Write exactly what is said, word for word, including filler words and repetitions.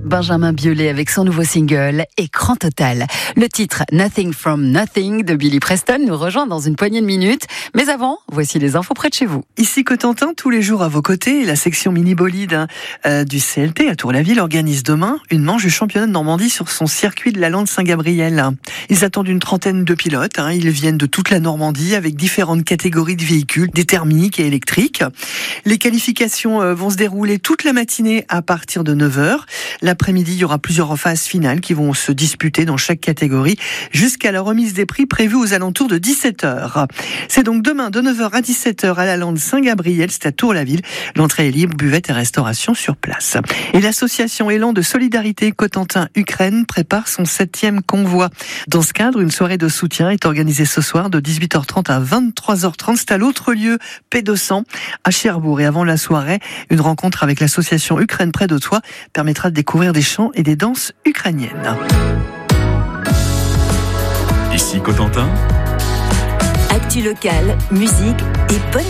Benjamin Biolay avec son nouveau single Écran total. Le titre Nothing from Nothing de Billy Preston nous rejoint dans une poignée de minutes. Mais avant, voici les infos près de chez vous. Ici Cotentin, tous les jours à vos côtés, la section mini-bolide hein, euh, du C L T à Tour-la-Ville organise demain une manche du championnat de Normandie sur son circuit de la Lande Saint-Gabriel. Ils attendent une trentaine de pilotes. Hein, ils viennent de toute la Normandie avec différentes catégories de véhicules, des thermiques et électriques. Les qualifications euh, vont se dérouler toute la matinée à partir de neuf heures. L'après-midi, il y aura plusieurs phases finales qui vont se disputer dans chaque catégorie jusqu'à la remise des prix prévue aux alentours de dix-sept heures. C'est donc demain de neuf heures à dix-sept heures à la Lande Saint-Gabriel, c'est à Tour-la-Ville. L'entrée est libre, buvette et restauration sur place. Et l'association Élan de solidarité Cotentin-Ukraine prépare son septième convoi. Dans ce cadre, une soirée de soutien est organisée ce soir de dix-huit heures trente à vingt-trois heures trente. C'est à l'autre lieu, P deux cents, à Cherbourg. Et avant la soirée, une rencontre avec l'association Ukraine près de toi permettra de découvrir des chants et des danses ukrainiennes. Ici Cotentin. Actu locale, musique et bonne